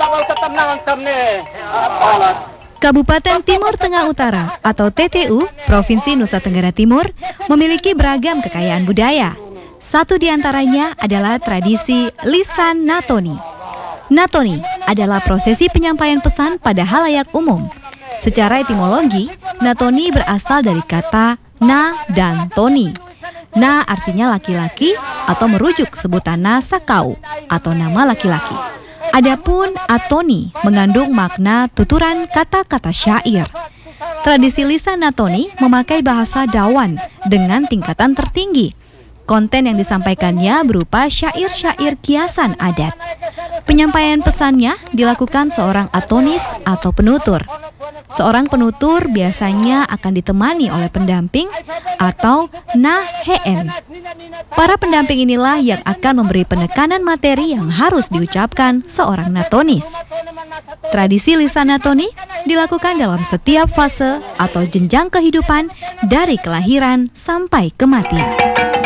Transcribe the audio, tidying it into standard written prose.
Kabupaten Timur Tengah Utara atau TTU, Provinsi Nusa Tenggara Timur, memiliki beragam kekayaan budaya. Satu di antaranya adalah tradisi lisan natoni. Natoni adalah prosesi penyampaian pesan pada halayak umum. Secara etimologi, natoni berasal dari kata na dan toni. Na artinya laki-laki atau merujuk sebutan na sakau atau nama laki-laki. Adapun atoni mengandung makna tuturan kata-kata syair. Tradisi lisan natoni memakai bahasa Dawan dengan tingkatan tertinggi. Konten yang disampaikannya berupa syair-syair kiasan adat. Penyampaian pesannya dilakukan seorang atonis atau penutur. Seorang penutur biasanya akan ditemani oleh pendamping atau naheen. Para pendamping inilah yang akan memberi penekanan materi yang harus diucapkan seorang natonis. Tradisi lisan natoni dilakukan dalam setiap fase atau jenjang kehidupan dari kelahiran sampai kematian.